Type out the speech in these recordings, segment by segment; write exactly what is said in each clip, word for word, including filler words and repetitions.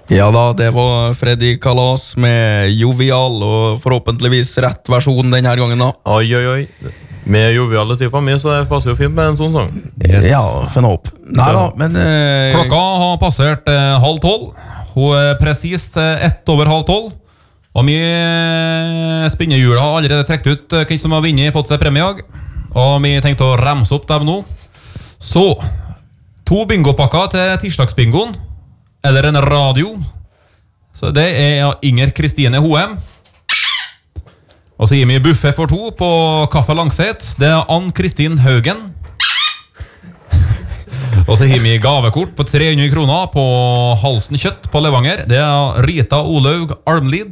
Ja da, det var Freddy Kalas med Jovial, og forhåpentligvis rett versjon denne gangen da. Oi, oi, oi. Med joviale typer med, så det passer jo fint med en sånn sang. Yes. Ja, for nå opp. Neida, men... Eh... Klokka har passert eh, halv tolv. Hun er presist eh, ett over halv tolv. Og vi spinnehjulet har allerede trekt ut eh, hvem som har vinnet, fått seg premie. Og vi tenkte å remse opp dem nå. Så, to bingopakker til tirsdagsbingoen. Eller en radio. Så det er Inger Kristine Hoem. Og så gir vi buffet for to på Kaffe Langset. Det er Ann-Kristin Haugen. Og så gir vi gavekort på tre hundre kroner på Halsen Kjøtt på Levanger. Det er Rita Olaug Almlid.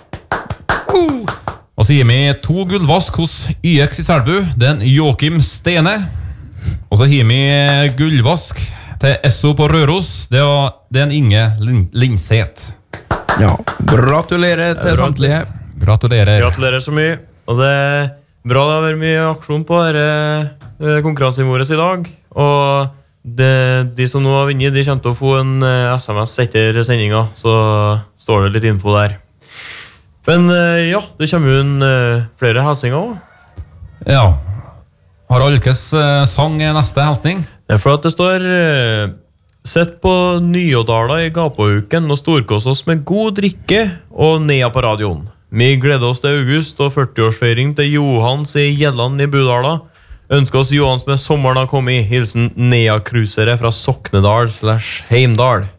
Og så gir vi to gullvask hos Y X i Selbu. Det er en Joachim Stene. Og så gir vi gullvask til Esso på Røros. Det er, det er en Inge Lindseth. Ja, gratulerer til samtlige. Gratulerer. Gratulerer så mye. Og det er bra det har vært mye aksjon på denne konkurransen vår i dag. Og det, de som nå har vunnet, de kommer til å få en S M S etter sendinga. Så står det litt info der. Men ja, det kommer jo en, flere hilsinger også. Ja. Harald Alkes sang neste hilsning. Det er for at det står sett på Nyådala i Gapauken og storkås oss med god drikke og ned på radioen. Vi gleder oss til august og førti-årsfeiring til Johans i Gjelland i Budala. Ønsker oss Johans med sommeren har kommet i. Hilsen Nea Krusere fra Soknedal slash Heimdal.